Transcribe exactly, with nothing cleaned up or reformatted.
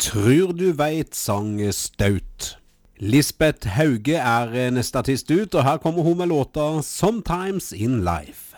Trur du veit sang staut. Lisbeth Hauge er neste artist ut, og her kommer hun med låta Sometimes in Life.